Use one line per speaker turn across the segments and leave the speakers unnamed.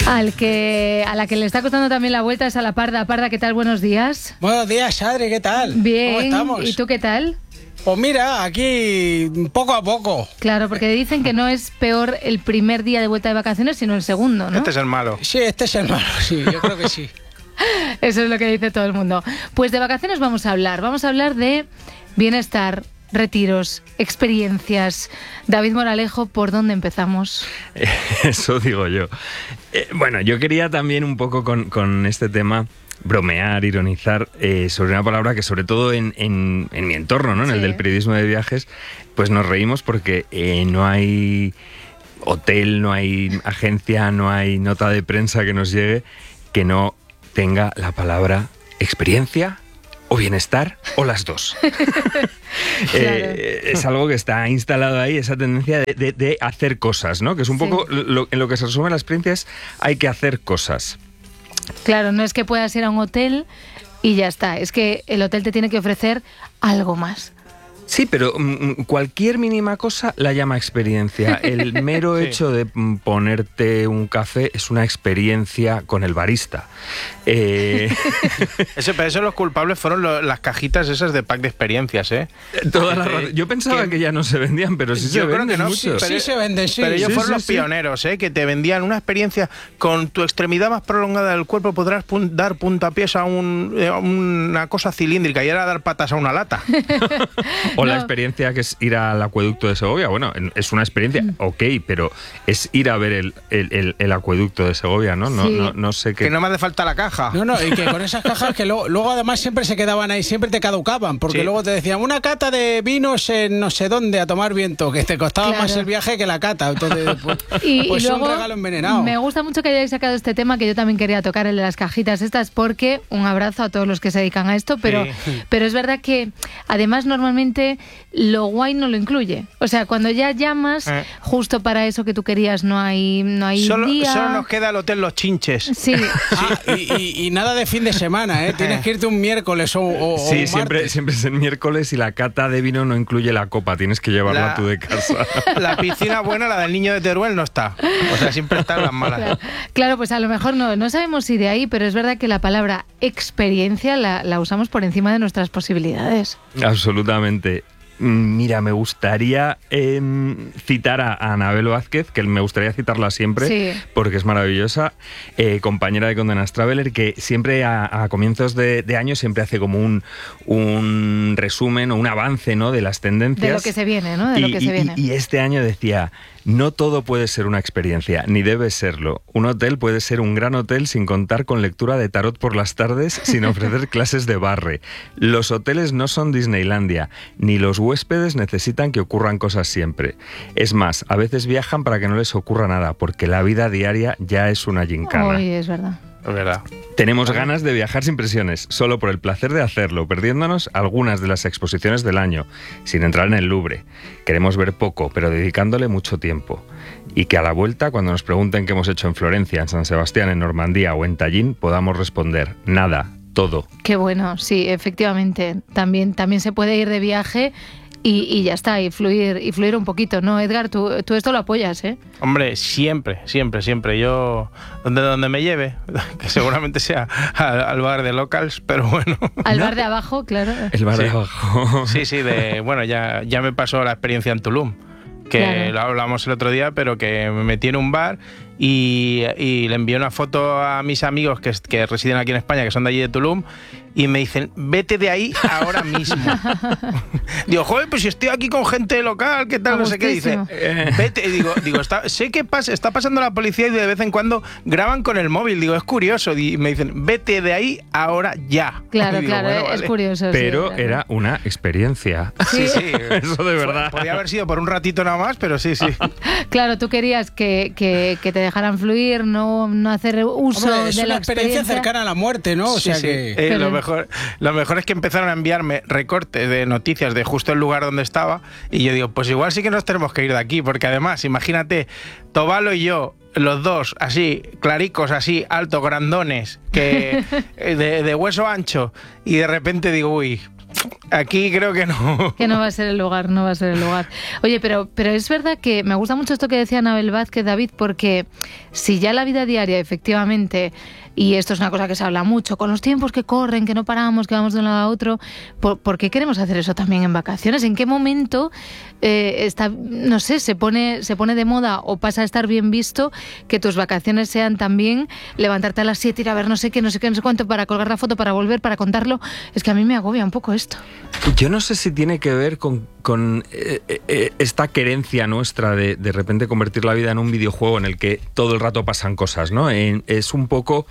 A la que le está costando también la vuelta es a la Parda. Parda, ¿qué tal? Buenos días.
Buenos días, Adri, ¿qué tal?
Bien.
¿Cómo estamos?
¿Y tú qué tal?
Pues mira, aquí poco a poco.
Claro, porque dicen que no es peor el primer día de vuelta de vacaciones, sino el segundo, ¿no?
Este es el malo.
Sí, este es el malo, sí, yo creo que sí.
Eso es lo que dice todo el mundo. Pues de vacaciones vamos a hablar de bienestar, retiros, experiencias. David Moralejo, ¿por dónde empezamos?
Eso digo yo. Bueno, yo quería también un poco con este tema bromear, ironizar sobre una palabra que sobre todo en mi entorno, ¿no? En el del periodismo de viajes, pues nos reímos porque no hay hotel, no hay agencia, no hay nota de prensa que nos llegue que no tenga la palabra experiencia o bienestar o las dos.
Claro.
Es algo que está instalado ahí, esa tendencia de hacer cosas, ¿no? Que es un poco en lo que se resume la experiencia, es hay que hacer cosas.
Claro, no es que puedas ir a un hotel y ya está, es que el hotel te tiene que ofrecer algo más.
Sí, pero cualquier mínima cosa la llama experiencia. El mero hecho de ponerte un café es una experiencia con el barista.
Pero eso los culpables fueron las cajitas esas de pack de experiencias, ¿eh?
Yo pensaba que ya no se vendían, pero sí se venden mucho.
Sí se venden, sí.
Pero ellos fueron los pioneros, ¿eh? Que te vendían una experiencia con tu extremidad más prolongada del cuerpo, podrás dar puntapiés a una cosa cilíndrica y era dar patas a una lata.
O la experiencia que es ir al acueducto de Segovia. Bueno, es una experiencia, ok, pero es ir a ver el acueducto de Segovia, ¿no? No sé qué.
Que no me hace falta la caja.
No, y que con esas cajas que luego además siempre se quedaban ahí, siempre te caducaban, porque luego te decían una cata de vinos en no sé dónde a tomar viento, que te costaba más el viaje que la cata. Entonces, pues
y luego,
un regalo envenenado.
Me gusta mucho que hayáis sacado este tema, que yo también quería tocar, el de las cajitas estas, porque un abrazo a todos los que se dedican a esto, pero es verdad que además normalmente lo guay no lo incluye. O sea, cuando ya llamas, justo para eso que tú querías no hay
solo
día.
nos queda el hotel Los Chinches.
Sí.
Y nada de fin de semana, ¿eh? Tienes que irte un miércoles o
sí,
un
siempre es el miércoles y la cata de vino no incluye la copa, tienes que llevarla tú de casa.
La piscina buena, la del niño de Teruel, no está. O sea, siempre están las malas.
Claro, pues a lo mejor no sabemos si de ahí, pero es verdad que la palabra experiencia la usamos por encima de nuestras posibilidades.
Absolutamente. Mira, me gustaría citar a Anabel Vázquez, que me gustaría citarla siempre, porque es maravillosa, compañera de Condenas Traveler, que siempre a comienzos de año siempre hace como un resumen o un avance, ¿no?, de las tendencias.
De lo que se viene, ¿no? De lo que se viene.
Y este año decía: no todo puede ser una experiencia, ni debe serlo. Un hotel puede ser un gran hotel sin contar con lectura de tarot por las tardes, sin ofrecer clases de barre. Los hoteles no son Disneylandia, ni los huéspedes necesitan que ocurran cosas siempre. Es más, a veces viajan para que no les ocurra nada, porque la vida diaria ya es una gincana.
Uy, es verdad.
Es verdad.
Tenemos ganas de viajar sin presiones, solo por el placer de hacerlo, perdiéndonos algunas de las exposiciones del año, sin entrar en el Louvre. Queremos ver poco, pero dedicándole mucho tiempo. Y que a la vuelta, cuando nos pregunten qué hemos hecho en Florencia, en San Sebastián, en Normandía o en Tallín, podamos responder: nada, todo.
Qué bueno, sí, efectivamente. También se puede ir de viaje y ya está, y fluir un poquito, ¿no? Edgar, tú esto lo apoyas, ¿eh?
Hombre, siempre. Yo, donde me lleve, que seguramente sea al bar de Locals, pero bueno.
Al bar de abajo, claro.
El bar de abajo.
Sí, bueno, ya me pasó la experiencia en Tulum, que lo hablamos el otro día, pero que me metí en un bar y le envié una foto a mis amigos que residen aquí en España, que son de allí de Tulum, y me dicen: vete de ahí ahora mismo. Digo, joder, pues si estoy aquí con gente local, ¿qué tal? No sé qué. Dice, vete. Y digo, sé que está pasando la policía y de vez en cuando graban con el móvil. Digo, es curioso. Y me dicen: vete de ahí ahora ya.
Claro,
digo,
claro,
bueno,
es curioso.
Pero era una experiencia.
Sí.
Eso de verdad.
Podía haber sido por un ratito nada más, pero sí.
Claro, tú querías que te dejaran fluir, no hacer uso de la experiencia.
Es una experiencia cercana a la muerte, ¿no? O sea que...
Lo mejor es que empezaron a enviarme recortes de noticias de justo el lugar donde estaba, y yo digo, pues igual sí que nos tenemos que ir de aquí, porque además, imagínate, Tobalo y yo, los dos, así, claricos, así, altos, grandones, que de hueso ancho, y de repente digo, uy, aquí creo que no.
Que no va a ser el lugar, no va a ser el lugar. Oye, pero es verdad que me gusta mucho esto que decía Anabel Vázquez, David, porque si ya la vida diaria, efectivamente, y esto es una cosa que se habla mucho, con los tiempos que corren, que no paramos, que vamos de un lado a otro, ¿por qué queremos hacer eso también en vacaciones? ¿En qué momento no sé, se pone de moda o pasa a estar bien visto que tus vacaciones sean también levantarte a las 7, ir a ver no sé qué, no sé cuánto, para colgar la foto, para volver, para contarlo? Es que a mí me agobia un poco esto.
Yo no sé si tiene que ver con esta querencia nuestra de repente convertir la vida en un videojuego en el que todo el rato pasan cosas, ¿no? Es un poco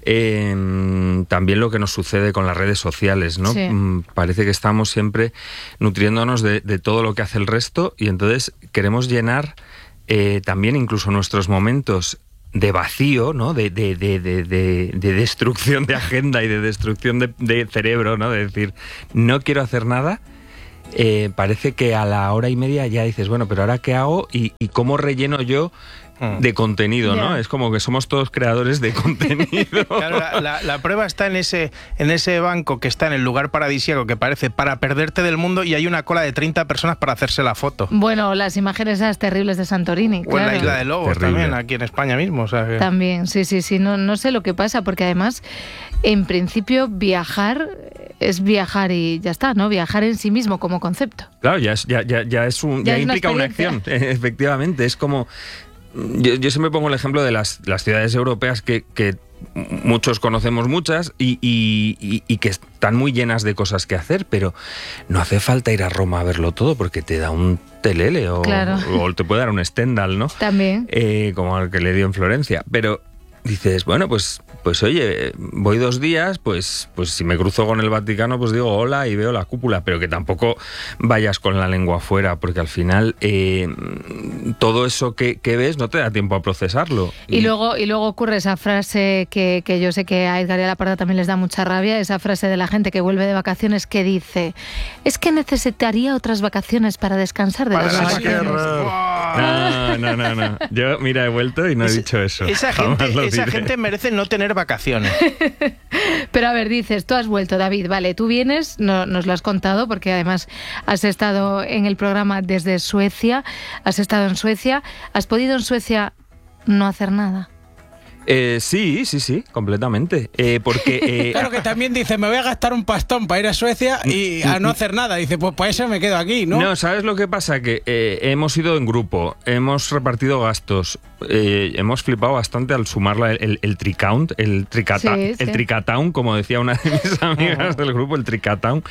también lo que nos sucede con las redes sociales, ¿no?
Sí.
Parece que estamos siempre nutriéndonos de todo lo que hace el resto, y entonces queremos llenar también incluso nuestros momentos de vacío, ¿no? De destrucción de agenda y de destrucción de cerebro, ¿no? De decir, no quiero hacer nada. Parece que a la hora y media ya dices, bueno, pero ¿ahora qué hago? ¿Y cómo relleno yo de contenido, ¿no? Es como que somos todos creadores de contenido.
Claro, la prueba está en ese banco que está en el lugar paradisíaco que parece para perderte del mundo, y hay una cola de 30 personas para hacerse la foto.
Bueno, las imágenes esas terribles de Santorini.
O en la Isla de Lobos
Terrible.
también, aquí en España mismo. O sea que...
También, sí, no sé lo que pasa, porque además, en principio, viajar es viajar y ya está, ¿no? Viajar en sí mismo como concepto.
Claro, ya implica una acción, efectivamente. Es como... Yo siempre pongo el ejemplo de las ciudades europeas que muchos conocemos muchas y que están muy llenas de cosas que hacer, pero no hace falta ir a Roma a verlo todo porque te da un telele o te puede dar un Stendhal, ¿no?
También.
Como el que le dio en Florencia. Pero dices, bueno, pues oye, voy 2 días, pues si me cruzo con el Vaticano, pues digo hola y veo la cúpula, pero que tampoco vayas con la lengua afuera, porque al final todo eso que ves no te da tiempo a procesarlo.
Y luego ocurre esa frase que yo sé que a Edgar y a la Parda también les da mucha rabia, esa frase de la gente que vuelve de vacaciones que dice, es que necesitaría otras vacaciones para descansar de las vacaciones.
No. Yo, mira, he vuelto y no he dicho eso.
Esa gente merece no tener vacaciones.
Pero a ver, dices, tú has vuelto, David, vale, tú vienes, nos lo has contado, porque además has estado en el programa desde Suecia, has estado en Suecia, ¿has podido en Suecia no hacer nada?
Sí, completamente. Porque
claro que también dice, me voy a gastar un pastón para ir a Suecia y a no hacer nada. Dice, pues para eso me quedo aquí, ¿no?
No, ¿sabes lo que pasa? Que hemos ido en grupo, hemos repartido gastos, hemos flipado bastante al sumarla el tricount, el tricatown, como decía una de mis amigas del grupo, el tricatown,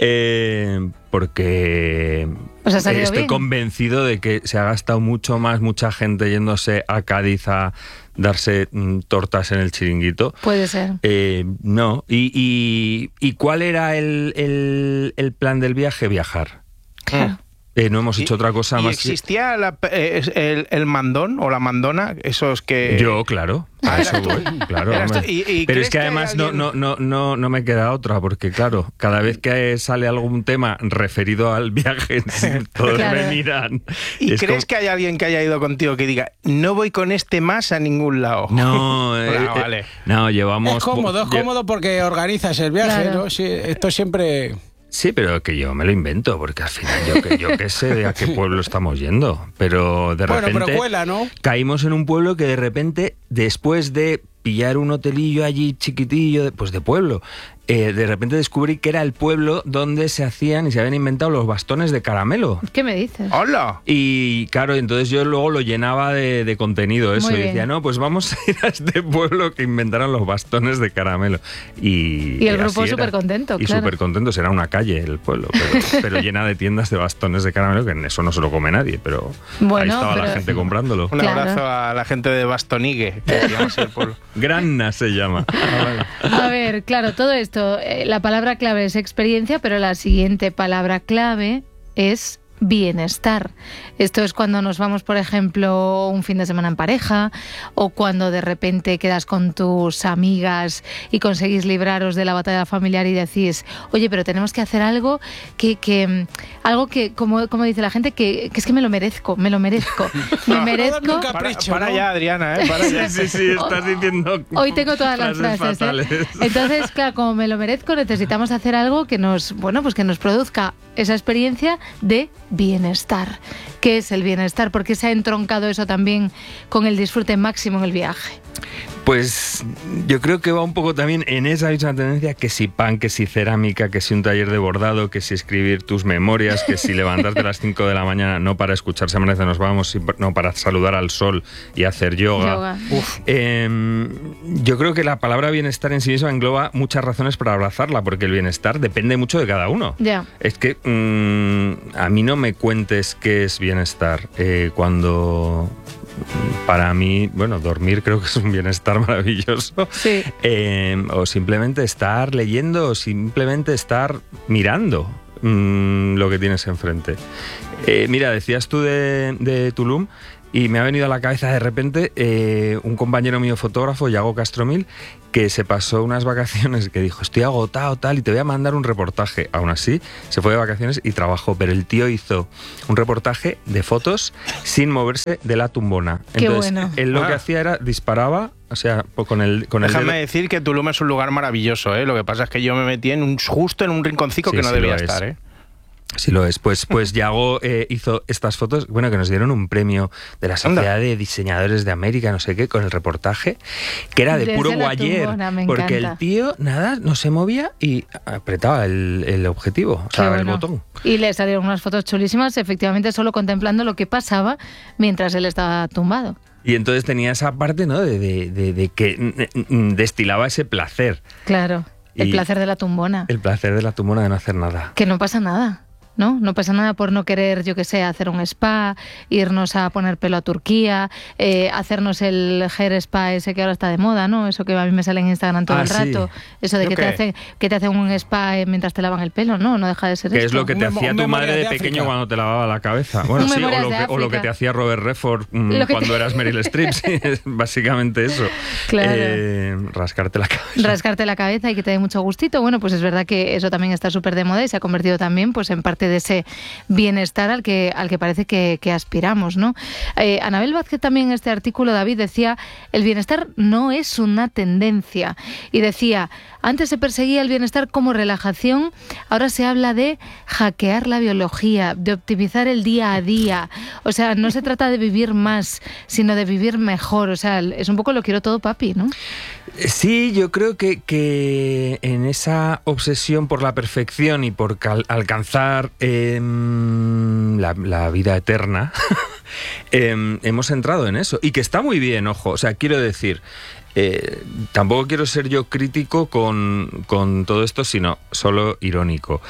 porque estoy convencido de que se ha gastado mucho más mucha gente yéndose a Cádiz a darse tortas en el Chiringuito.
Puede ser.
No. ¿Y cuál era el plan del viaje? Viajar.
Claro.
No hemos hecho otra cosa más.
¿Existía el mandón o la mandona? Esos que...
Yo, claro. A eso voy, claro. Pero es que además no me queda otra, porque claro, cada vez que sale algún tema referido al viaje, todos me miran.
¿Y crees que hay alguien que haya ido contigo que diga, no voy con este más a ningún lado?
No,
vale.
No, llevamos...
Es cómodo porque organizas el viaje, claro. ¿No? Sí, esto siempre...
Sí, pero que yo me lo invento, porque al final yo qué sé de a qué pueblo estamos yendo. Pero de repente
pero cuela, ¿no?
Caímos en un pueblo que de repente, después de pillar un hotelillo allí chiquitillo, pues de pueblo, de repente descubrí que era el pueblo donde se hacían y se habían inventado los bastones de caramelo.
¿Qué me dices?
¡Hola!
Y claro, entonces yo luego lo llenaba de contenido eso. Y decía, no, pues vamos a ir a este pueblo que inventaron los bastones de caramelo. Y
el grupo súper contento,
claro. Y súper contento, será una calle el pueblo, pero llena de tiendas de bastones de caramelo, que en eso no se lo come nadie, pero ahí estaba la gente comprándolo.
Un abrazo a la gente de Bastonigue, que se llama así el pueblo.
Granna se llama.
A ver, claro, todo esto, la palabra clave es experiencia, pero la siguiente palabra clave es bienestar. Esto es cuando nos vamos, por ejemplo, un fin de semana en pareja, o cuando de repente quedas con tus amigas y conseguís libraros de la batalla familiar y decís, oye, pero tenemos que hacer algo algo que como dice la gente, que es que me lo merezco. Me merezco.
Capricho,
para ya, Adriana, para ya.
Sí, estás diciendo.
Hoy tengo todas las frases. Entonces, claro, como me lo merezco, necesitamos hacer algo que nos produzca esa experiencia de bienestar. ¿Qué es el bienestar? ¿Por qué se ha entroncado eso también con el disfrute máximo en el viaje?
Pues yo creo que va un poco también en esa misma tendencia, que si pan, que si cerámica, que si un taller de bordado, que si escribir tus memorias, que si levantarte a las 5 de la mañana no para escuchar Se Amanece Nos Vamos, no para saludar al sol y hacer yoga. Yo creo que la palabra bienestar en sí misma engloba muchas razones para abrazarla, porque el bienestar depende mucho de cada uno. Es que a mí no me cuentes qué es bienestar cuando... Para mí, dormir creo que es un bienestar maravilloso.
Sí.
O simplemente estar leyendo, o simplemente estar mirando lo que tienes enfrente. Mira, decías tú de Tulum, y me ha venido a la cabeza de repente un compañero mío fotógrafo, Yago Castromil, que se pasó unas vacaciones, que dijo, estoy agotado, tal, y te voy a mandar un reportaje. Aún así, se fue de vacaciones y trabajó, pero el tío hizo un reportaje de fotos sin moverse de la tumbona. Entonces,
bueno.
Él lo que hacía era, disparaba, o sea, con el
Déjame decir que Tulum es un lugar maravilloso, ¿eh? Lo que pasa es que yo me metí justo en un rinconcito que no debía estar, ¿eh?
Sí lo es. Pues Yago hizo estas fotos, que nos dieron un premio de la Sociedad de Diseñadores de América, no sé qué, con el reportaje, que era de puro guayer, porque el tío, nada, no se movía y apretaba el objetivo, o sea, el botón.
Y le salieron unas fotos chulísimas, efectivamente, solo contemplando lo que pasaba mientras él estaba tumbado.
Y entonces tenía esa parte, ¿no?, de que destilaba ese placer.
Claro, el placer de la tumbona.
El placer de la tumbona de no hacer nada.
Que no pasa nada. No pasa nada por no querer, yo que sé, hacer un spa, irnos a poner pelo a Turquía, hacernos el hair spa ese que ahora está de moda, ¿no? Eso que a mí me sale en Instagram todo el rato. Sí. Eso de que te hacen un spa mientras te lavan el pelo, ¿no deja de ser
que
esto.
Es lo que te hacía tu madre de pequeño cuando te lavaba la cabeza. Bueno, sí, o lo que te hacía Robert Redford cuando eras Meryl Streep, sí, es básicamente eso.
Claro.
Rascarte la cabeza.
Rascarte la cabeza y que te dé mucho gustito. Bueno, pues es verdad que eso también está súper de moda y se ha convertido también pues en parte de ese bienestar al que parece que aspiramos, ¿no? Anabel Vázquez también en este artículo, David, decía, el bienestar no es una tendencia. Y decía, antes se perseguía el bienestar como relajación, ahora se habla de hackear la biología, de optimizar el día a día. O sea, no se trata de vivir más, sino de vivir mejor. O sea, es un poco lo quiero todo, papi, ¿no?
Sí, yo creo que en esa obsesión por la perfección y por alcanzar la vida eterna, hemos entrado en eso. Y que está muy bien, ojo. O sea, quiero decir, tampoco quiero ser yo crítico con todo esto, sino solo irónico.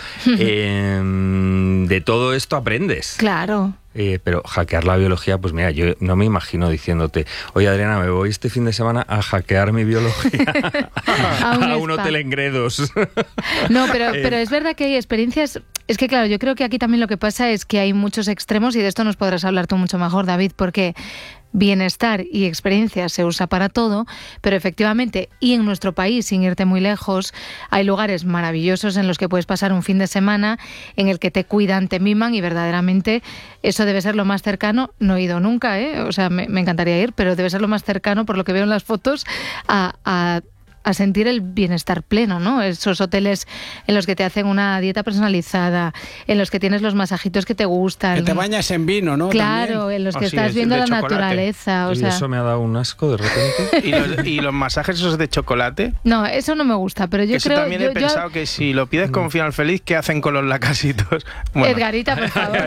De todo esto aprendes.
Claro.
Pero hackear la biología, pues mira, yo no me imagino diciéndote, oye Adriana, me voy este fin de semana a hackear mi biología a un hotel en Gredos.
No, pero es verdad que hay experiencias. Es que claro, yo creo que aquí también lo que pasa es que hay muchos extremos, y de esto nos podrás hablar tú mucho mejor, David, porque bienestar y experiencia se usa para todo, pero efectivamente, y en nuestro país, sin irte muy lejos, hay lugares maravillosos en los que puedes pasar un fin de semana en el que te cuidan, te miman, y verdaderamente eso debe ser lo más cercano. No he ido nunca, o sea, me encantaría ir, pero debe ser lo más cercano, por lo que veo en las fotos, a sentir el bienestar pleno, ¿no? Esos hoteles en los que te hacen una dieta personalizada, en los que tienes los masajitos que te gustan.
Que te bañas en vino, ¿no?
Claro, también. En los que estás viendo la naturaleza. O sea,
eso me ha dado un asco de repente.
¿Y los masajes esos de chocolate?
No, eso no me gusta, pero yo
eso
creo...
también he pensado que si lo pides con final feliz, ¿qué hacen con los lacasitos? Bueno.
Edgarita, por favor.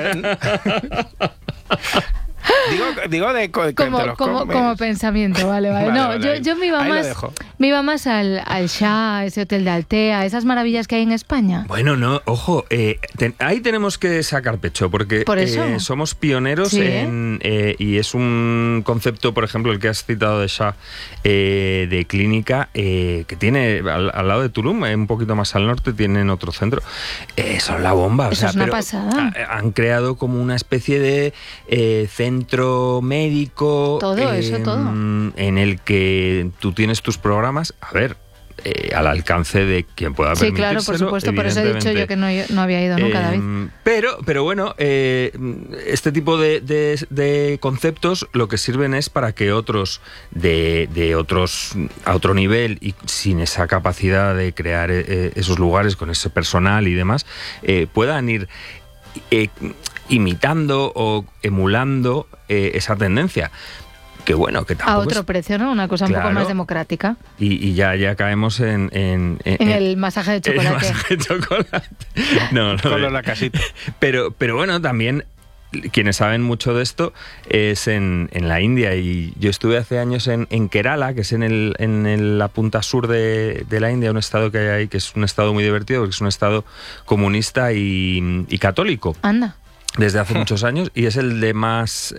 Digo como
pensamiento, vale. No, yo me Me iba más al Shah, ese hotel de Altea, esas maravillas que hay en España.
Bueno, no, ojo, ahí tenemos que sacar pecho, porque somos pioneros y es un concepto, por ejemplo, el que has citado de Shah, de clínica, que tiene al lado de Tulum, un poquito más al norte, tienen otro centro. Son la bomba.
Eso es una pasada.
Han creado como una especie de centro médico.
Todo.
En el que tú tienes tus programas, al alcance de quien pueda permitírselo.
Sí, claro, por supuesto, por eso he dicho yo que no había ido nunca, David.
Pero bueno, este tipo de conceptos lo que sirven es para que otros de otros a otro nivel y sin esa capacidad de crear esos lugares con ese personal y demás, puedan ir imitando o emulando esa tendencia. Que bueno, que tampoco
a otro precio, ¿no? Una cosa un poco más democrática.
Y ya caemos en
el masaje de chocolate.
El masaje de chocolate. No,
Solo la casita.
Pero bueno, también quienes saben mucho de esto es en la India. Y yo estuve hace años en Kerala, que es en la punta sur de la India, un estado que hay ahí, que es un estado muy divertido, porque es un estado comunista y católico.
Anda.
Desde hace muchos años, y es el de más...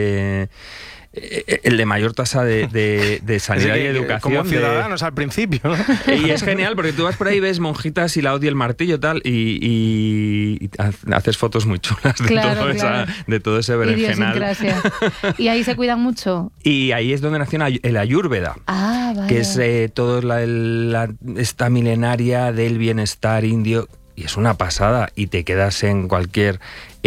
el de mayor tasa de sanidad y educación.
Como ciudadanos al principio, ¿no?
Y es genial porque tú vas por ahí, ves monjitas y la hoz y el martillo tal, y haces fotos muy chulas de todo ese berenjenal.
¿Y ahí se cuidan mucho?
Y ahí es donde nació el Ayurveda,
vale.
que es toda esta milenaria del bienestar indio. Y es una pasada, y te quedas en cualquier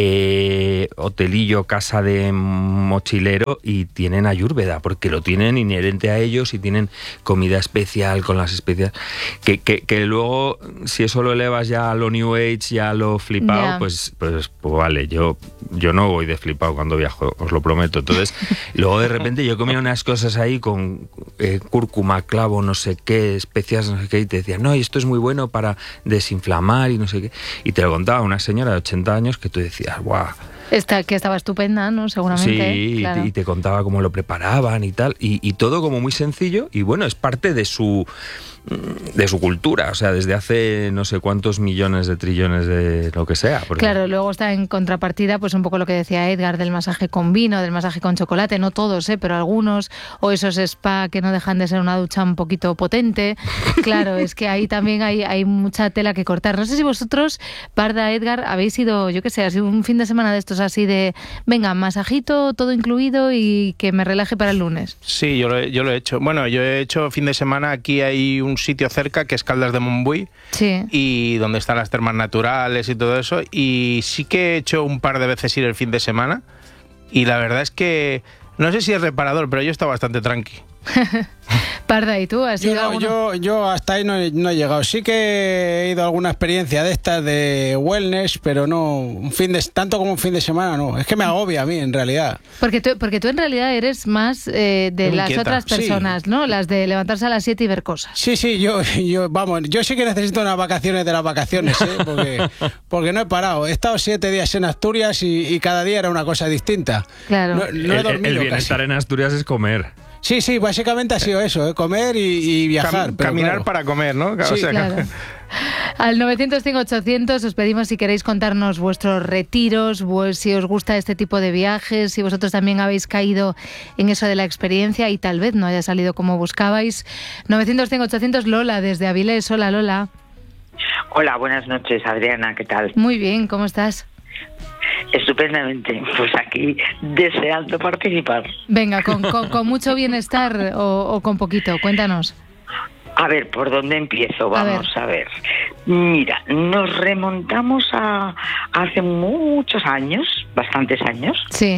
hotelillo, casa de mochilero, y tienen Ayurveda, porque lo tienen inherente a ellos y tienen comida especial con las especias. Que luego, si eso lo elevas ya a lo New Age, ya a lo flipado, pues vale, yo no voy de flipado cuando viajo, os lo prometo. Entonces, luego de repente yo comía unas cosas ahí con cúrcuma, clavo, no sé qué, especias, no sé qué, y te decían, no, y esto es muy bueno para desinflamar y no sé qué. Y te lo contaba una señora de 80 años que tú decías, ¡guau!
Que estaba estupenda, ¿no? Seguramente.
Sí, claro. y te contaba cómo lo preparaban y tal. Y todo como muy sencillo. Y bueno, es parte de su cultura. O sea, desde hace no sé cuántos millones de trillones de lo que sea.
Claro, luego está en contrapartida, pues un poco lo que decía Edgar, del masaje con vino, del masaje con chocolate. No todos, pero algunos. O esos spa que no dejan de ser una ducha un poquito potente. Claro, es que ahí también hay mucha tela que cortar. No sé si vosotros, Parda, Edgar, habéis ido, yo qué sé, así un fin de semana de estos así de, venga, masajito, todo incluido y que me relaje para el lunes.
Sí, yo lo he hecho. Bueno, yo he hecho fin de semana, aquí hay un sitio cerca que es Caldas de Montbui, y donde están las termas naturales y todo eso, y sí que he hecho un par de veces ir el fin de semana, y la verdad es que no sé si es reparador, pero yo he estado bastante tranqui.
Parda, ¿y tú? ¿Has ido alguno?
Yo hasta ahí no he llegado. Sí que he ido a alguna experiencia de estas de wellness, pero no tanto como un fin de semana, no. Es que me agobia a mí, en realidad.
Porque tú en realidad eres más de las otras personas, ¿no? Las de levantarse a las 7 y ver cosas.
Sí, yo sí que necesito unas vacaciones de las vacaciones, porque no he parado. He estado 7 días en Asturias y cada día era una cosa distinta.
Claro.
No he dormido
el bienestar
casi.
en Asturias es comer.
Sí, básicamente ha sido eso, comer y viajar.
Caminar para comer, ¿no?
Sí, claro. Al 900-800 os pedimos si queréis contarnos vuestros retiros, si os gusta este tipo de viajes, si vosotros también habéis caído en eso de la experiencia y tal vez no haya salido como buscabais. 900-800, Lola, desde Avilés. Hola, Lola.
Hola, buenas noches, Adriana, ¿qué tal?
Muy bien, ¿cómo estás?
Estupendamente, pues aquí deseando participar.
Venga, con mucho bienestar o con poquito, cuéntanos.
A ver, ¿por dónde empiezo? Vamos a ver. Mira, nos remontamos a hace muchos años, bastantes años,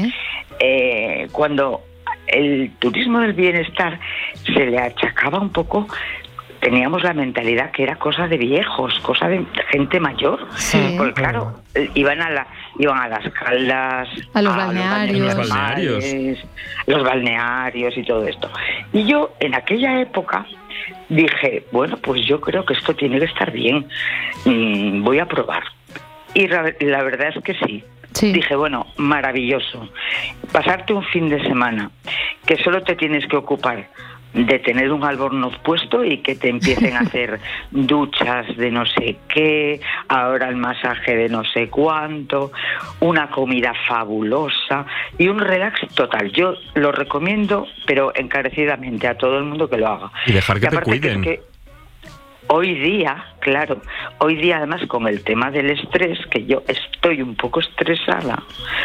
cuando el turismo del bienestar se le achacaba un poco. Teníamos la mentalidad que era cosa de viejos, cosa de gente mayor. Sí. Porque claro, iban a las caldas,
a los balnearios,
los balnearios y todo esto. Y yo en aquella época dije, bueno, pues yo creo que esto tiene que estar bien, voy a probar. Y la verdad es que sí. Dije, bueno, maravilloso. Pasarte un fin de semana que solo te tienes que ocupar de tener un albornoz puesto y que te empiecen a hacer duchas de no sé qué, ahora el masaje de no sé cuánto, una comida fabulosa y un relax total. Yo lo recomiendo, pero encarecidamente a todo el mundo que lo haga.
Y dejar que te cuiden.
Que hoy día, claro, hoy día además con el tema del estrés, que yo estoy un poco estresada,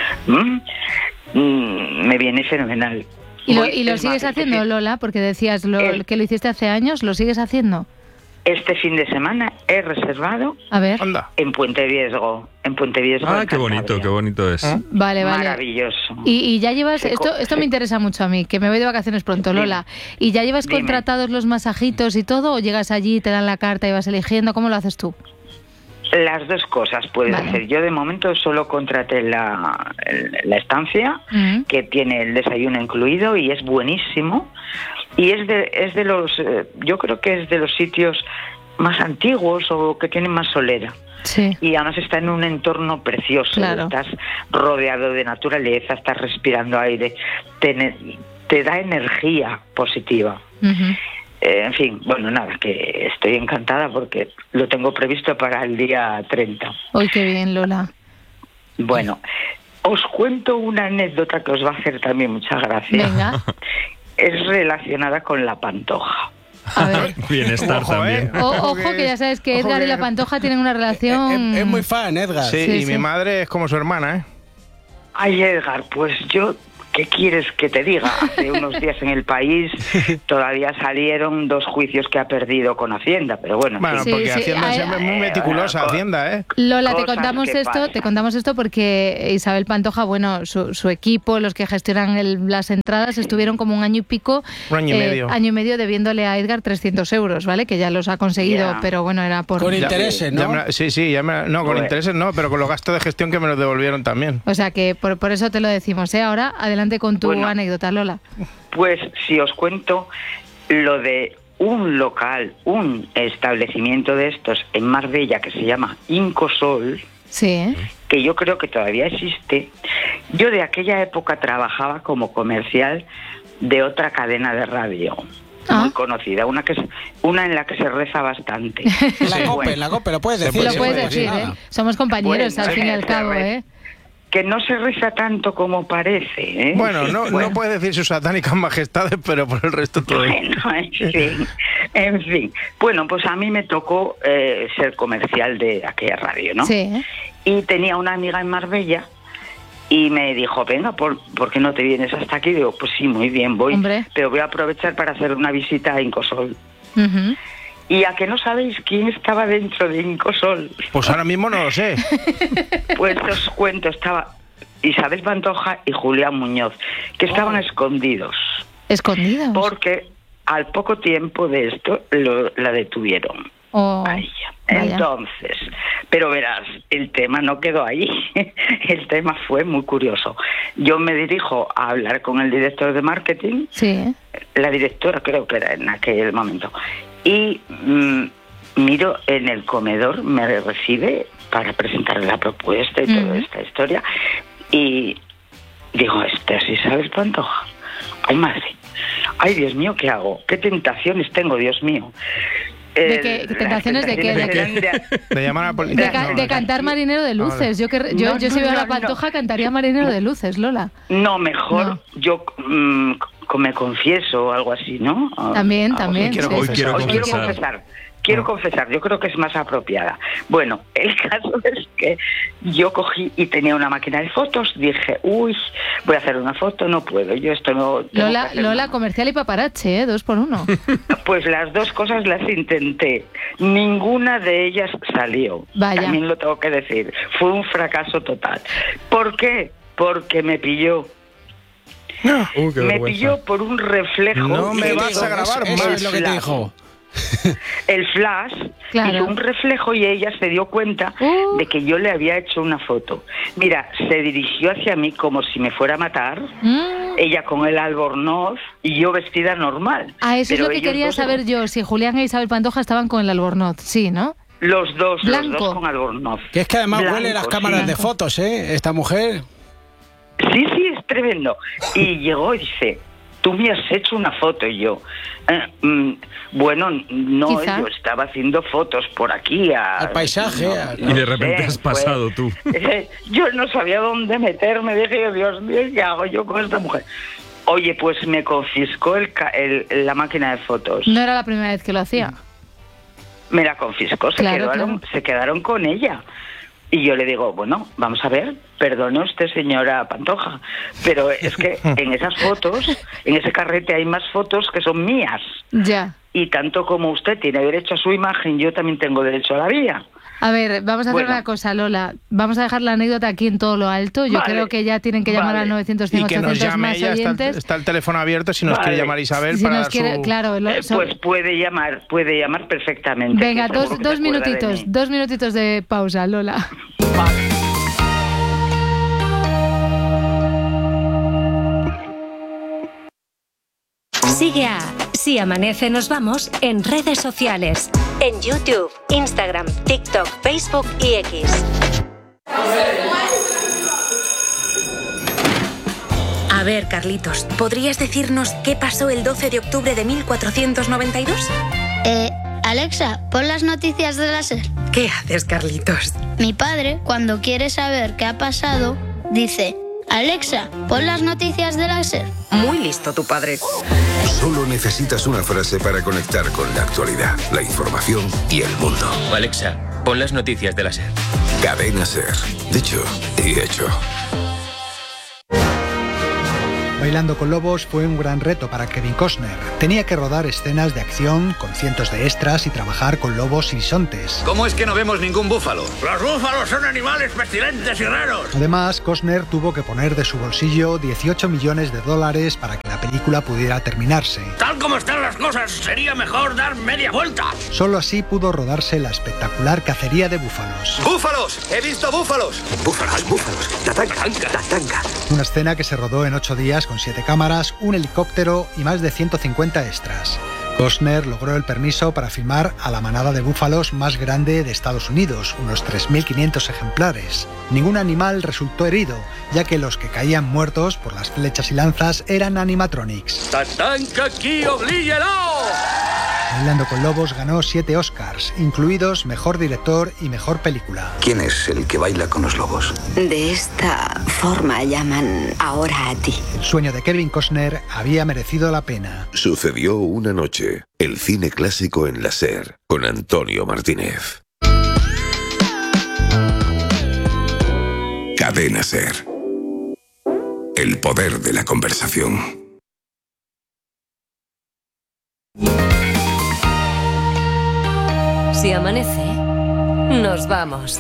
me viene fenomenal.
¿Y lo sigues haciendo, Lola? Porque decías que lo hiciste hace años, ¿lo sigues haciendo?
Este fin de semana he reservado en Puente Viesgo.
Ah, qué bonito es.
Vale.
Maravilloso.
Y ya llevas, esto me interesa mucho a mí, que me voy de vacaciones pronto, Lola. ¿Y ya llevas contratados los masajitos y todo? ¿O llegas allí, te dan la carta y vas eligiendo? ¿Cómo lo haces tú?
Las dos cosas puedes hacer. Yo de momento solo contraté la estancia, que tiene el desayuno incluido y es buenísimo. Y es de los, yo creo que es de los sitios más antiguos o que tienen más solera.
Sí.
Y además está en un entorno precioso.
Claro.
Estás rodeado de naturaleza, estás respirando aire, te da energía positiva. En fin, bueno, nada, que estoy encantada porque lo tengo previsto para el día 30.
¡Uy, qué bien, Lola!
Bueno, os cuento una anécdota que os va a hacer también mucha gracia.
Venga.
Es relacionada con la Pantoja.
A ver.
Bienestar también.
Ojo, que ya sabes que Edgar y la Pantoja tienen una relación...
Es muy fan, Edgar.
Sí, y mi madre es como su hermana, ¿eh?
Ay, Edgar, pues yo... ¿Qué quieres que te diga? Hace unos días en El País todavía salieron 2 juicios que ha perdido con Hacienda, pero bueno.
Bueno, porque Hacienda siempre es muy meticulosa, Hacienda, ¿eh?
Lola, te contamos esto porque Isabel Pantoja, bueno, su equipo, los que gestionan las entradas, estuvieron como un año y pico,
año y medio
debiéndole a Edgar 300 euros, ¿vale? Que ya los ha conseguido, pero bueno, era por...
Con intereses, ¿no?
Con intereses no, pero con los gastos de gestión que me los devolvieron también.
O sea que por eso te lo decimos, ¿eh? Ahora, adelante con tu anécdota, Lola.
Pues si os cuento lo de un local, un establecimiento de estos en Marbella que se llama Incosol, que yo creo que todavía existe. Yo de aquella época trabajaba como comercial de otra cadena de radio muy conocida, una en la que se reza bastante.
La COPE, lo puedes decir.
Lo puedes decir, ¿eh? Somos compañeros al fin y al cabo, ¿eh?
Que no se reza tanto como parece, ¿eh?
Bueno, no puedes decir sus satánicas majestades, pero por el resto todo.
Bueno, en fin. Bueno, pues a mí me tocó ser comercial de aquella radio, ¿no?
Sí.
Y tenía una amiga en Marbella y me dijo, venga, ¿por qué no te vienes hasta aquí? Digo, pues sí, muy bien, voy.
Hombre.
Pero voy a aprovechar para hacer una visita a Incosol. ¿Y a que no sabéis quién estaba dentro de Incosol?
Pues ahora mismo no lo sé.
Pues os cuento, estaba Isabel Pantoja y Julián Muñoz, que estaban escondidos.
¿Escondidos?
Porque al poco tiempo de esto la detuvieron.
Vaya.
Entonces, pero verás, el tema no quedó ahí. El tema fue muy curioso. Yo me dirijo a hablar con el director de marketing, la directora creo que era en aquel momento, y miro en el comedor, me recibe para presentarle la propuesta y toda esta historia, y digo, ¿esta es Isabel Pantoja? ¡Ay, madre! ¡Ay, Dios mío, qué hago! ¿Qué tentaciones tengo, Dios mío!
¿De qué? ¿Tentaciones de qué?
De llamar a la policía.
De cantar Marinero de Luces. Yo si veo a la Pantoja cantaría Marinero de Luces, Lola.
No, mejor yo me confieso o algo así, ¿no?
También.
Quiero confesar, yo creo que es más apropiada. Bueno, el caso es que yo cogí y tenía una máquina de fotos, dije, voy a hacer una foto, no puedo, yo esto no...
Lola, comercial y paparazzi, 2 por 1.
Pues las dos cosas las intenté, ninguna de ellas salió.
Vaya.
También lo tengo que decir, fue un fracaso total. ¿Por qué? Porque me pilló. Me pilló por un reflejo.
No me vas a grabar
más.
Es
lo que te dijo.
El flash hizo un reflejo y ella se dio cuenta de que yo le había hecho una foto. Mira, se dirigió hacia mí como si me fuera a matar, ella con el albornoz y yo vestida normal.
Eso es lo que quería saber yo, si Julián e Isabel Pantoja estaban con el albornoz, sí, ¿no?
Los dos con albornoz.
Que es que además huele las cámaras de fotos, ¿eh? Esta mujer.
Sí, es tremendo. Y llegó y dice, tú me has hecho una foto. Y yo, bueno, no,
Quizá.
yo estaba haciendo fotos por aquí.
Al paisaje.
Y de repente has pasado tú.
Yo no sabía dónde meterme, dije yo, Dios mío, ¿qué hago yo con esta mujer? Oye, pues me confiscó la máquina de fotos.
No era la primera vez que lo hacía.
Me la confiscó,
Claro.
se quedaron con ella. Y yo le digo, bueno, vamos a ver, perdone usted, señora Pantoja, pero es que en esas fotos, en ese carrete hay más fotos que son mías.
Ya.
Y tanto como usted tiene derecho a su imagen, yo también tengo derecho a la mía.
A ver, vamos a hacer una cosa, Lola. Vamos a dejar la anécdota aquí en todo lo alto. Yo creo que ya tienen que llamar al 900
Y que nos
800
llame
más
ella,
oyentes.
está el teléfono abierto si nos quiere llamar Isabel
Si
para
nos quiere,
su...
claro,
Pues puede llamar perfectamente.
Venga,
que seguro que
dos
se acuerda de
minutitos,
mí.
2 minutitos de pausa, Lola.
Sigue a Si Amanece Nos Vamos en redes sociales. En YouTube, Instagram, TikTok, Facebook y X. A ver, Carlitos, ¿podrías decirnos qué pasó el 12 de octubre de 1492?
Alexa, pon las noticias de la SER.
¿Qué haces, Carlitos?
Mi padre, cuando quiere saber qué ha pasado, dice: Alexa, pon las noticias de la SER.
Muy listo tu padre.
Solo necesitas una frase para conectar con la actualidad, la información y el mundo.
Alexa, pon las noticias de la SER.
Cadena SER. Dicho y hecho.
Bailando con lobos fue un gran reto para Kevin Costner. Tenía que rodar escenas de acción con cientos de extras y trabajar con lobos y bisontes.
¿Cómo es que no vemos ningún búfalo? Los búfalos son animales pestilentes y raros.
Además, Costner tuvo que poner de su bolsillo $18 millones para que la película pudiera terminarse.
Tal como están las cosas, sería mejor dar media vuelta.
Solo así pudo rodarse la espectacular cacería de búfalos.
¡Búfalos! ¡He visto búfalos! ¡Búfalos, búfalos! ¡Tatanca, tatanca!
Una escena que se rodó en 8 días con 7 cámaras, un helicóptero y más de 150 extras. Costner logró el permiso para filmar a la manada de búfalos más grande de Estados Unidos, unos 3.500 ejemplares. Ningún animal resultó herido, ya que los que caían muertos por las flechas y lanzas eran animatronics.
¡Tatanca aquí, oblíguelo!
Bailando con lobos ganó 7 Oscars, incluidos Mejor Director y Mejor Película.
¿Quién es el que baila con los lobos?
De esta forma llaman ahora a ti.
El sueño de Kevin Costner había merecido la pena.
Sucedió una noche. El cine clásico en la SER, con Antonio Martínez. Cadena SER. El poder de la conversación.
Si amanece, nos vamos.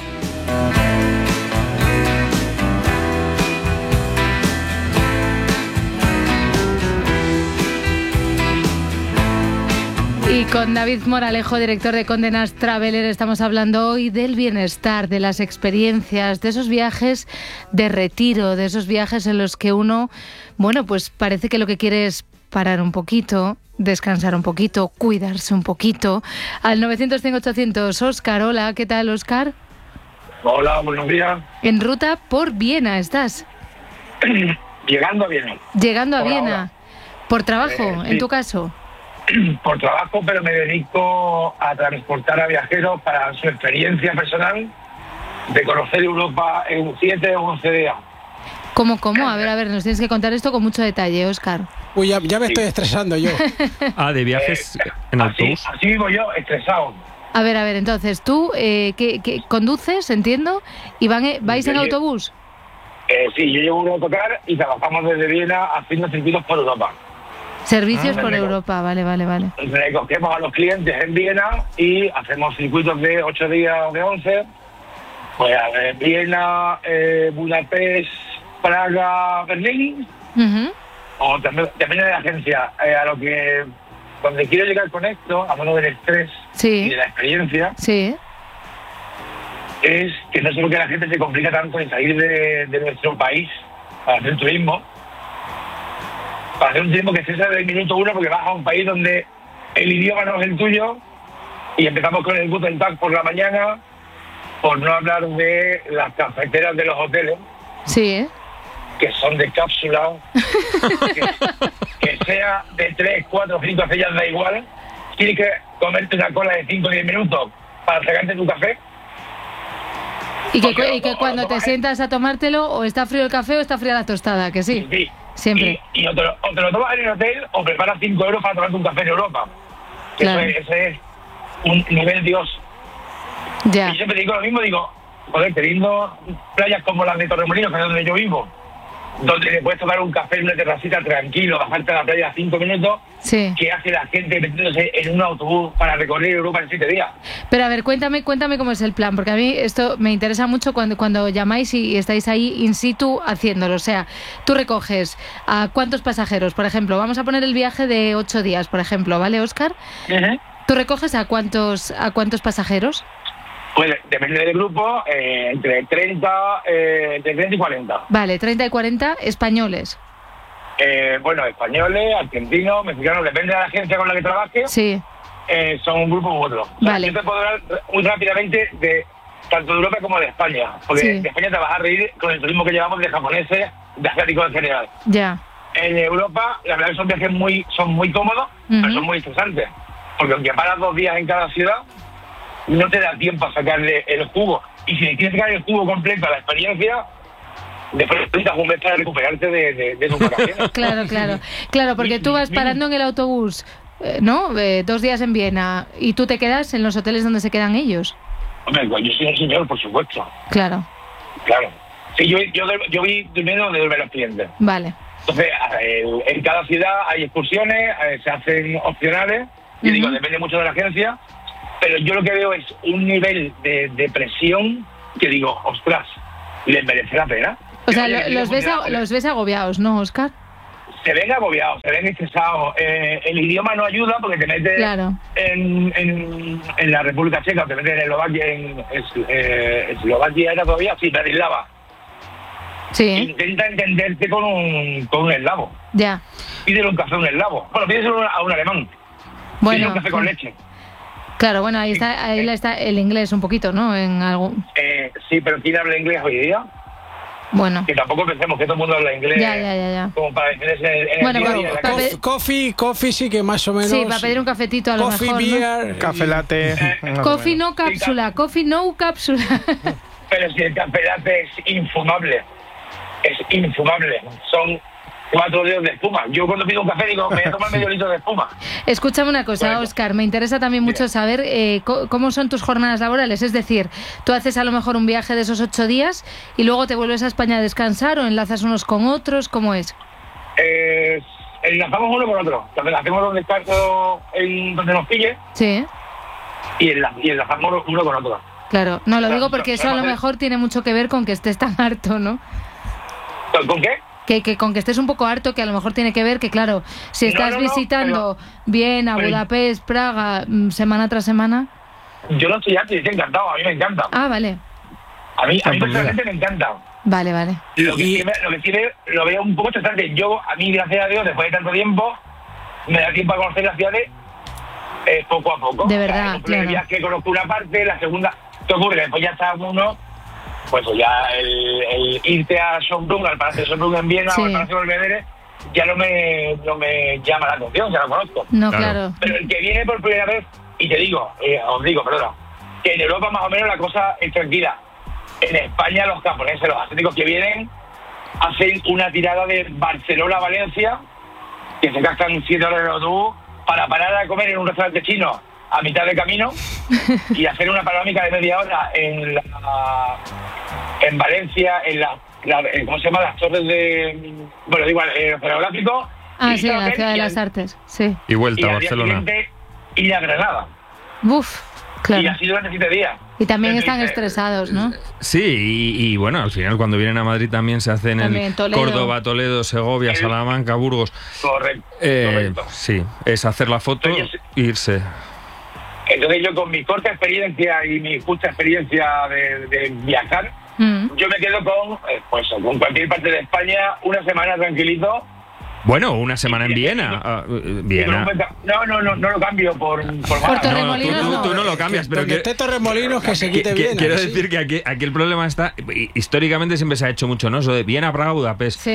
Y con David Moralejo, director de Condé Nast Traveler, estamos hablando hoy del bienestar, de las experiencias, de esos viajes de retiro, de esos viajes en los que uno, bueno, pues parece que lo que quiere es parar un poquito, descansar un poquito, cuidarse un poquito. Al 900-100-800, Óscar, hola, ¿qué tal, Óscar?
Hola, buenos días.
En ruta por Viena estás.
Llegando a Viena.
Llegando a
Por
Viena.
ahora.
¿Por trabajo,
Sí.
en tu caso?
Por trabajo, pero me dedico a transportar a viajeros para su experiencia personal de conocer Europa en 7 o 11 días.
¿Cómo? A ver, nos tienes que contar esto con mucho detalle, Óscar.
Uy, ya me estoy estresando yo.
¿De viajes en autobús?
Así vivo yo, estresado.
A ver, entonces, tú ¿qué conduces, entiendo, y vais en autobús?
Sí, yo llevo un autocar y trabajamos desde Viena haciendo circuitos por Europa.
Servicios por Europa, vale.
Recogemos a los clientes en Viena y hacemos circuitos de 8 días o de 11. Pues a ver, Viena, Budapest, Praga, Berlín.
Uh-huh.
O también, depende de la agencia. Donde quiero llegar con esto, hablando del estrés y de la experiencia, es que no solo que la gente se complica tanto en salir de nuestro país para hacer turismo, para hacer un turismo que cesa del minuto 1 porque vas a un país donde el idioma no es el tuyo y empezamos con el Guten Tag por la mañana, por no hablar de las cafeteras de los hoteles.
Sí,
que son de cápsula, que sea de 3, 4, 5 estrellas, da igual, tienes que comerte una cola de 5 o 10 minutos para sacarte tu café.
Y que cuando te sientas a tomártelo, o está frío el café o está fría la tostada, que sí.
Sí.
Siempre.
Y o te lo tomas en el hotel o preparas 5 euros para tomarte un café en Europa.
Claro.
Ese es un nivel Dios.
Ya.
Y siempre digo lo mismo, digo, joder, teniendo playas como las de Torremolinos, que es donde yo vivo, donde le puedes tomar un café en una terracita tranquilo, bajarte a la playa 5 minutos,
sí.
¿Qué hace la gente metiéndose en un autobús para recorrer Europa en 7 días?
Pero a ver, cuéntame cómo es el plan, porque a mí esto me interesa mucho cuando llamáis y estáis ahí in situ haciéndolo. O sea, tú recoges a cuántos pasajeros, por ejemplo, vamos a poner el viaje de 8 días, por ejemplo, ¿vale, Óscar? ¿Tú recoges a cuántos pasajeros?
Pues depende del grupo, entre 30 y 40.
Vale, 30 y 40 españoles.
Bueno, españoles, argentinos, mexicanos, depende de la agencia con la que trabajes.
Sí.
Son un grupo u otro.
Vale.
Yo te puedo hablar muy rápidamente de tanto de Europa como de España. Porque
Sí.
de España te vas a reír con el turismo que llevamos de japoneses, de asiáticos en general.
Ya.
En Europa, la verdad que son viajes son muy cómodos, pero son muy estresantes. Porque aunque paras 2 días en cada ciudad, no te da tiempo a sacarle el jugo. Y si quieres sacar el jugo completo a la experiencia, después necesitas un mes para recuperarte de tus vacaciones.
Claro, porque tú vas parando en el autobús, ¿no? 2 días en Viena, y tú te quedas en los hoteles donde se quedan ellos.
Hombre, pues yo soy un señor, por supuesto.
Claro.
Sí, yo vi primero donde duermen los clientes.
Vale.
Entonces, en cada ciudad hay excursiones, se hacen opcionales, y digo, depende mucho de la agencia, pero yo lo que veo es un nivel de presión que digo, ostras, ¿les merece la pena?
O sea, los ves agobiados, ¿no, Óscar?
Se ven agobiados, se ven estresados. El idioma no ayuda porque te metes en la República Checa, te metes en Eslovaquia era todavía, sí, Bratislava.
Sí.
Intenta entenderte con un eslavo.
Ya.
Pídele un café a un eslavo. Bueno, pídeselo a un alemán.
Bueno,
pídele un café con leche.
Claro, bueno, ahí está el inglés un poquito, ¿no?
Sí, pero ¿quién habla inglés hoy día?
Bueno.
Que tampoco pensemos que todo el mundo habla inglés.
Ya.
Como para defenderse en
bueno,
el día a día.
Coffee sí que más o menos.
Sí, para pedir un cafetito a lo mejor,
beer,
¿no?
Café latte.
Coffee no cápsula, coffee no cápsula.
Pero si el café latte es infumable. Es infumable. Son 4 dedos de espuma. Yo cuando pido un café digo, me voy a tomar medio litro de espuma.
Escúchame una cosa, Óscar, me interesa también mucho saber cómo son tus jornadas laborales. Es decir, tú haces a lo mejor un viaje de esos 8 días y luego te vuelves a España a descansar, o enlazas unos con otros, ¿cómo es?
Enlazamos uno con otro. Entonces hacemos un descanso donde nos pille.
Sí.
Y enlazamos uno con otro.
Claro, no lo digo porque eso a lo mejor tiene mucho que ver con que estés tan harto, ¿no?
¿Con qué?
Que con que estés un poco harto, que a lo mejor tiene que ver que, claro, si estás visitando Viena, Budapest, Praga, semana tras semana...
Yo no estoy harto, yo estoy encantado, a mí me encanta.
Ah, vale.
A mí personalmente me encanta.
Vale.
Lo que sí lo veo un poco estresante. A mí, gracias a Dios, después de tanto tiempo, me da tiempo a conocer las ciudades poco a poco.
De verdad,
el primer viaje conozco una parte, la segunda... ¿Qué ocurre? Después ya está uno... Pues ya el irte a Schönbrunn, al Palacio de Schönbrunn en Viena, o al Palacio de Belvedere, ya no me llama la atención, ya lo conozco.
No, claro.
Pero el que viene por primera vez, y os digo, que en Europa más o menos la cosa es tranquila. En España los japoneses, los asiáticos que vienen, hacen una tirada de Barcelona a Valencia, que se gastan 7 horas en el autobús, para parar a comer en un restaurante chino a mitad de camino y hacer una panorámica de media hora en Valencia, ¿cómo se llama? Las torres de... Bueno, igual, el oceanográfico.
Ah, sí, en la Ciudad de las Artes, sí.
Y vuelta
a
Barcelona.
Y ir a Granada.
Uf, claro.
Y así durante 7 días.
Y también están estresados, ¿no?
Sí, y bueno, al final cuando vienen a Madrid también se hacen en Córdoba, Toledo, Segovia, Salamanca, Burgos.
Correcto.
Sí, es hacer la foto e irse.
Entonces yo con mi corta experiencia y mi justa experiencia de viajar, yo me quedo con cualquier parte de España, una semana tranquilito.
Bueno, una semana en Viena. Viena.
No lo cambio por
Torremolinos.
Tú no lo cambias, pero
que esté Torremolinos que se quite Viena.
Quiero decir que aquí el problema está, históricamente siempre se ha hecho mucho, ¿no? Eso de Viena, Praga, Budapest.
Sí.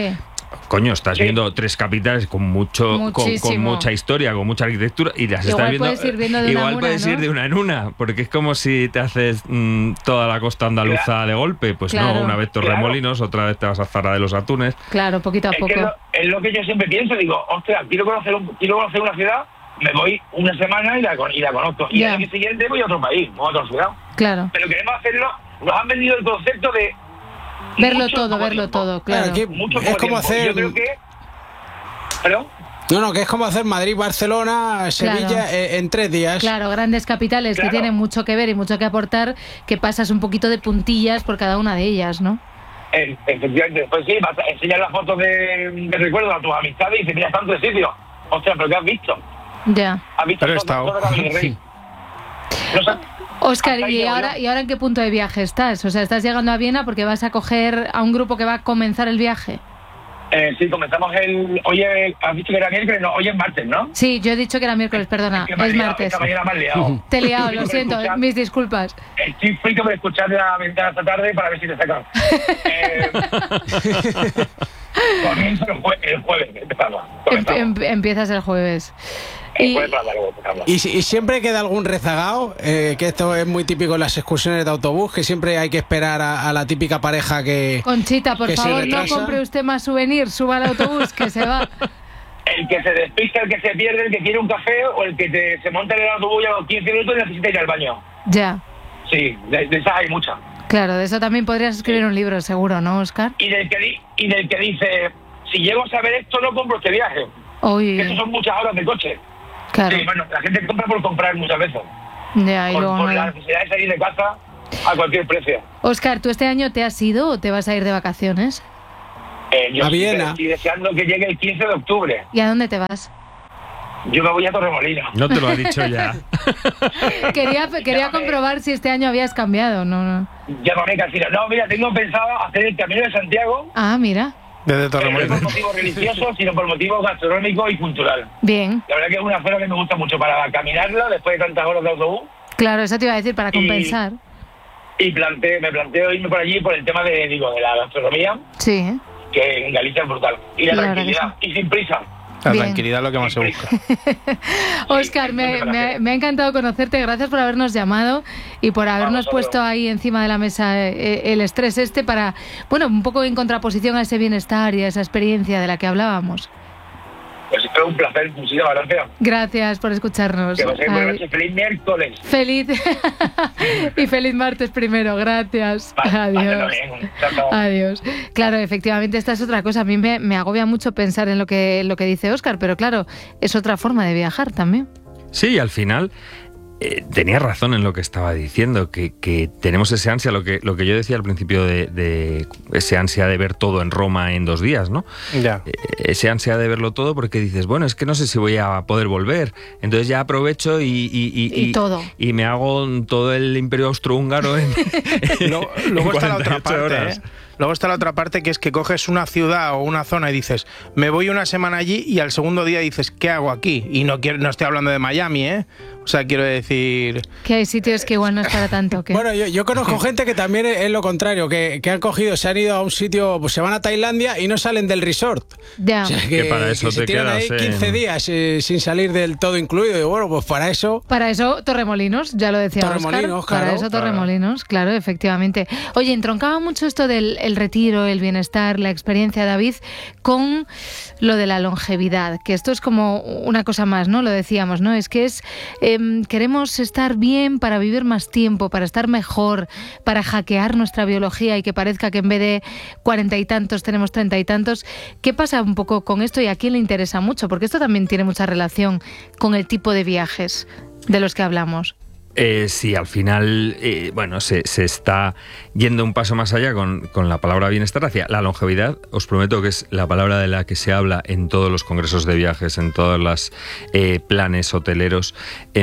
coño, estás viendo 3 capitales con mucha historia, con mucha arquitectura, y las estás viendo.
Puedes ir viendo de
igual
una
puedes ir de una en una, porque es como si te haces toda la costa andaluza de golpe. Pues no, una vez Torremolinos, otra vez te vas a Zara de los Atunes.
Claro, poquito a poco.
Es lo que yo siempre pienso, digo, ostras, quiero conocer una ciudad, me voy una semana y la conozco. Y al año siguiente voy a otro país, voy a otra ciudad.
Claro.
Pero queremos hacerlo, nos han vendido el concepto de
verlo todo, claro.
Es como hacer...
Yo creo que... ¿Perdón?
No, que es como hacer Madrid, Barcelona, Sevilla en 3 días.
Claro, grandes capitales que tienen mucho que ver y mucho que aportar, que pasas un poquito de puntillas por cada una de ellas, ¿no?
Efectivamente, pues sí, vas a enseñar las fotos de recuerdo a tus amistades y dices, mira, tanto de sitio. Ostras, ¿pero qué has visto?
Ya.
¿Has visto todo el Rey? No sé.
Óscar, ¿y ahora en qué punto de viaje estás? O sea, ¿estás llegando a Viena porque vas a coger a un grupo que va a comenzar el viaje?
Sí, comenzamos hoy has dicho que era miércoles, no, hoy es martes, ¿no?
Sí, yo he dicho que era miércoles, perdona, es martes.
Esta mañana me has liado.
Te he liado, lo siento, mis disculpas.
Estoy frito por escuchar la ventana esta tarde para ver si te sacan. Comienzo el jueves, empezamos.
Empiezas el jueves.
Y siempre queda algún rezagado, que esto es muy típico en las excursiones de autobús, que siempre hay que esperar a la típica pareja que...
Conchita, por favor, no compre usted más souvenirs, suba al autobús, que se va.
El que se despista, el que se pierde, el que quiere un café, o el que se monta en el autobús a los 15 minutos y necesita ir al baño.
Ya.
Sí, de esas hay muchas.
Claro, de eso también podrías escribir un libro, seguro, ¿no, Óscar?
Y del que dice, si llego a saber esto, no compro este viaje.
Que
eso son muchas horas de coche.
Claro.
Sí, bueno, la gente compra por comprar muchas veces.
Ya, y luego
por la necesidad de salir de casa a cualquier precio.
Óscar, ¿tú este año te has ido o te vas a ir de vacaciones?
Yo
a Viena.
Estoy deseando que llegue el 15 de octubre.
¿Y a dónde te vas?
Yo me voy a Torremolinos.
No te lo ha dicho ya.
Quería comprobar si este año habías cambiado, ¿no?
Llámame, Casino. No, mira, tengo pensado hacer el Camino de Santiago.
Ah, mira.
Desde
No
Torremolinos.
por motivos religiosos, sino por motivos gastronómicos y cultural.
Bien.
La verdad que es una zona que me gusta mucho para caminarla después de tantas horas de autobús.
Claro, eso te iba a decir, para compensar.
Y me planteo irme por allí por el tema de la gastronomía.
Sí.
Que en Galicia es brutal. Y la tranquilidad. Y sin prisa.
La tranquilidad es lo que más se busca.
Óscar, me ha encantado conocerte. Gracias por habernos llamado y por habernos puesto ahí encima de la mesa el estrés para, bueno, un poco en contraposición a ese bienestar y a esa experiencia de la que hablábamos.
Pues es un placer, muchísimas gracias.
Gracias por escucharnos.
Que paséis buenas noches. Feliz miércoles.
Feliz y feliz martes primero. Gracias. Adiós. Adiós. Claro, efectivamente esta es otra cosa. A mí me agobia mucho pensar en lo que dice Óscar, pero claro, es otra forma de viajar también.
Sí, al final tenía razón en lo que estaba diciendo, que tenemos ese ansia, lo que yo decía al principio de ese ansia de ver todo en Roma en 2 días, ¿no?
Ya.
Ese ansia de verlo todo porque dices, bueno, es que no sé si voy a poder volver, entonces ya aprovecho y
todo.
Y me hago todo el Imperio Austrohúngaro en
luego está la
48
otra parte,
horas.
Luego está la otra parte, que es que coges una ciudad o una zona y dices, me voy una semana allí, y al segundo día dices, ¿qué hago aquí? Y no estoy hablando de Miami, ¿eh? O sea, quiero decir...
Que hay sitios que igual no es para tanto. ¿Qué?
Bueno, yo conozco gente que también es lo contrario, que han cogido, se han ido a un sitio, pues se van a Tailandia y no salen del resort.
Ya.
O sea,
que para eso
que se
te
tiran ahí
quedas
15 días sin salir del todo incluido. Y bueno, pues para eso...
Para eso Torremolinos, ya lo decía
Torremolinos,
Óscar. Para
claro,
eso Torremolinos, claro, efectivamente. Oye, entroncaba mucho esto del retiro, el bienestar, la experiencia, David, con lo de la longevidad, que esto es como una cosa más, ¿no? Lo decíamos, ¿no? Es que queremos estar bien para vivir más tiempo, para estar mejor, para hackear nuestra biología y que parezca que en vez de 40 y tantos tenemos 30 y tantos. ¿Qué pasa un poco con esto y a quién le interesa mucho? Porque esto también tiene mucha relación con el tipo de viajes de los que hablamos.
Sí, al final, se está yendo un paso más allá con la palabra bienestar hacia la longevidad. Os prometo que es la palabra de la que se habla en todos los congresos de viajes, en todos los planes hoteleros.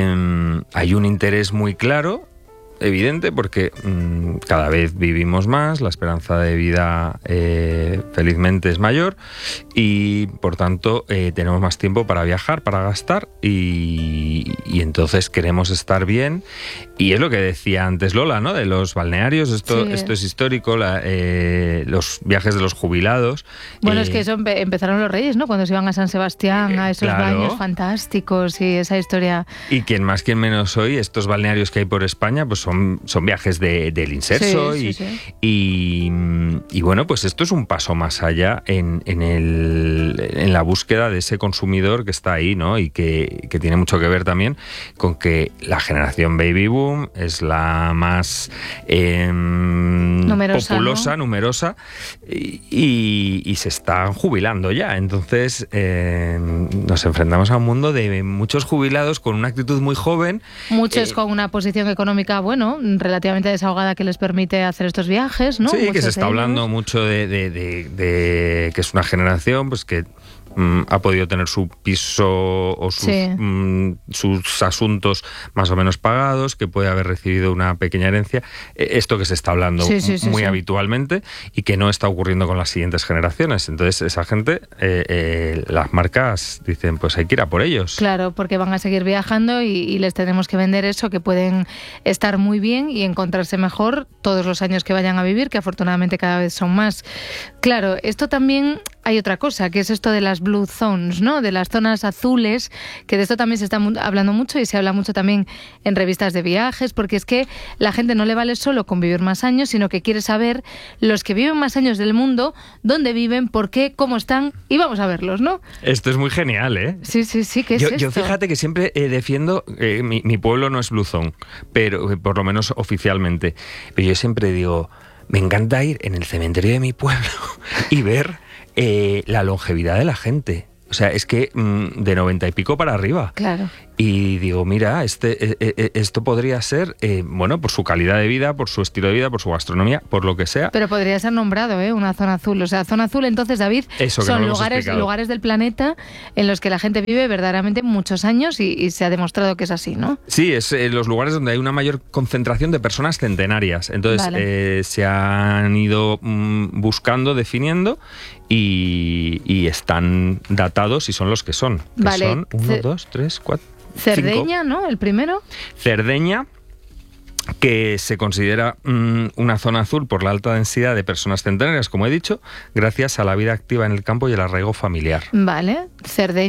Hay un interés muy claro, evidente, porque cada vez vivimos más, la esperanza de vida felizmente es mayor y por tanto tenemos más tiempo para viajar, para gastar y entonces queremos estar bien Y es lo que decía antes Lola, ¿no? De los balnearios, esto es histórico, los viajes de los jubilados.
Bueno, es que eso empezaron los reyes, ¿no? Cuando se iban a San Sebastián, a esos baños fantásticos y esa historia.
Y quien más, quien menos hoy, estos balnearios que hay por España, pues son viajes del inserso. Y bueno, pues esto es un paso más allá en la búsqueda de ese consumidor que está ahí, ¿no? Y que tiene mucho que ver también con que la generación baby boom es la más populosa, ¿no? Numerosa, y se están jubilando ya. Entonces nos enfrentamos a un mundo de muchos jubilados con una actitud muy joven.
Muchos con una posición económica, bueno, relativamente desahogada, que les permite hacer estos viajes, ¿no?
Sí,
muchos
que se está hablando mucho de que es una generación pues que ha podido tener su piso o sus asuntos más o menos pagados, que puede haber recibido una pequeña herencia. Esto que se está hablando muy habitualmente y que no está ocurriendo con las siguientes generaciones. Entonces, esa gente, las marcas dicen, pues hay que ir a por ellos.
Claro, porque van a seguir viajando y les tenemos que vender eso, que pueden estar muy bien y encontrarse mejor todos los años que vayan a vivir, que afortunadamente cada vez son más. Claro, esto también... Hay otra cosa, que es esto de las blue zones, ¿no? De las zonas azules, que de esto también se está hablando mucho y se habla mucho también en revistas de viajes, porque es que la gente no le vale solo con vivir más años, sino que quiere saber los que viven más años del mundo, dónde viven, por qué, cómo están, y vamos a verlos, ¿no?
Esto es muy genial, ¿eh?
Sí, ¿qué es esto?
Yo fíjate que siempre defiendo, mi pueblo no es blue zone, pero por lo menos oficialmente, pero yo siempre digo, me encanta ir en el cementerio de mi pueblo y ver la longevidad de la gente. O sea, es que de 90 y pico para arriba.
Claro.
Y digo, mira, esto podría ser, bueno, por su calidad de vida, por su estilo de vida, por su gastronomía, por lo que sea.
Pero podría ser nombrado, una zona azul. O sea, zona azul, entonces, David, son lugares del planeta en los que la gente vive verdaderamente muchos años y se ha demostrado que es así, ¿no?
Sí, es los lugares donde hay una mayor concentración de personas centenarias. Entonces, se han ido buscando, definiendo y están datados y son los que son. Que son 1, 2, 3, 4...
Cerdeña, 5. ¿No? El primero.
Cerdeña, que se considera una zona azul por la alta densidad de personas centenarias, como he dicho, gracias a la vida activa en el campo y el arraigo familiar.
Vale, Cerdeña.